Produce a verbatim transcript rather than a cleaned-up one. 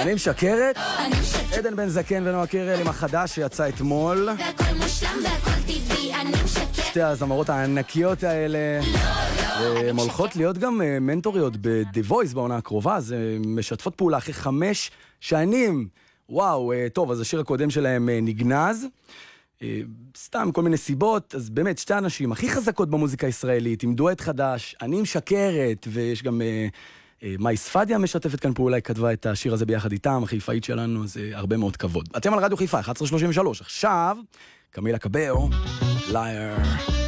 אני משקרת. עדן בן זקן ונועה קירל עם החדש שיצא אתמול. והכל מושלם והכל טבעי, אני משקרת. שתי הזמרות הענקיות האלה. הן הולכות להיות גם מנטוריות ב-The Voice בעונה הקרובה, אז משתפות פעולה אחרי חמש שנים. וואו, טוב, אז השיר הקודם שלהם נגנז. סתם כל מיני סיבות, אז באמת שתי אנשים הכי חזקות במוזיקה הישראלית, עם דואט חדש, אני משקרת, ויש גם מאי ספדיה משתפת כאן פעולה, היא כתבה את השיר הזה ביחד איתם, החיפאית שלנו, זה הרבה מאוד כבוד. אתם על רדיו חיפה, אחת עשרה שלושים ושלוש, עכשיו, קמילה קבאו, לייר.